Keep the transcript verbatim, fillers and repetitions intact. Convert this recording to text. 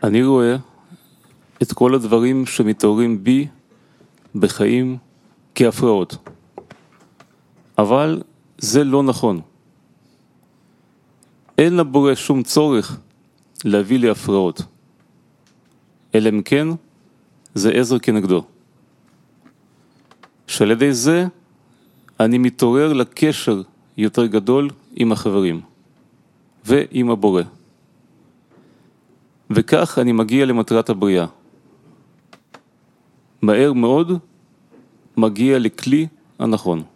אני רואה את כל הדברים שמתעוררים בי בחיים כהפרעות. אבל זה לא נכון. אין לבורא שום צורך להביא לי הפרעות. אלא אם כן, זה עזר כנגדו. שעל ידי זה אני מתעורר לקשר יותר גדול עם החברים ועם הבורא. וכך אני מגיע למטרת הבריאה. מהר מאוד מגיע לכלי הנכון.